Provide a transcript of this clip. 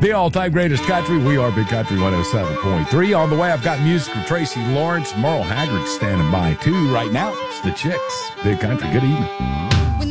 The all-time greatest country. We are Big Country 107.3. On the way, I've got music from Tracy Lawrence. Merle Haggard standing by, too. Right now, it's the Chicks. Big Country. Good evening.